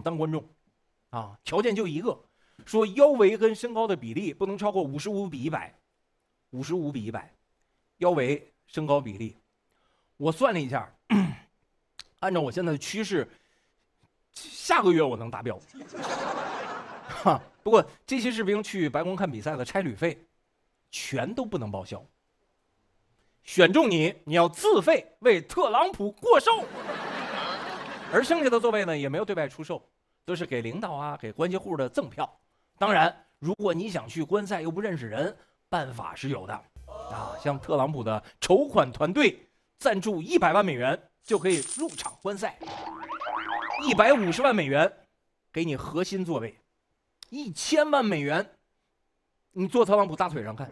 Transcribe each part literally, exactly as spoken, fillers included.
当观众，啊，条件就一个，说腰围跟身高的比例不能超过五十五比一百，五十五比一百，腰围身高比例，我算了一下，按照我现在的趋势，下个月我能达标。哈，不过这些士兵去白宫看比赛的差旅费，全都不能报销。选中你，你要自费为特朗普过售，而剩下的座位呢，也没有对外出售，都是给领导啊、给关系户的赠票。当然，如果你想去观赛又不认识人，办法是有的啊，像特朗普的筹款团队赞助一百万美元就可以入场观赛，一百五十万美元给你核心座位，一千万美元你坐特朗普大腿上看。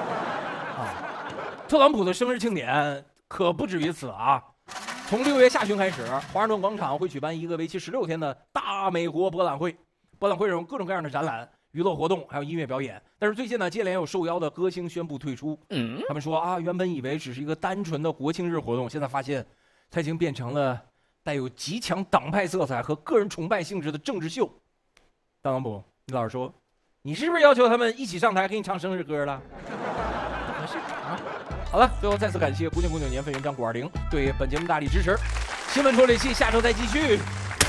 特朗普的生日庆典可不止于此啊！从六月下旬开始，华盛顿广场会举办一个为期十六天的大美国博览会。博览会上有各种各样的展览、娱乐活动，还有音乐表演。但是最近呢，接连有受邀的歌星宣布退出。嗯，他们说啊，原本以为只是一个单纯的国庆日活动，现在发现它已经变成了带有极强党派色彩和个人崇拜性质的政治秀。特朗普，你老实说，你是不是要求他们一起上台给你唱生日歌了？不合适啊！好了，最后再次感谢古井古井年份原张谷二零对本节目大力支持。新闻处理器下周再继续。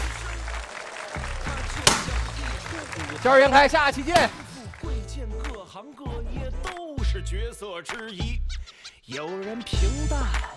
小二元开，下期见。 贵贱各行各业都是角色之一，有人平淡。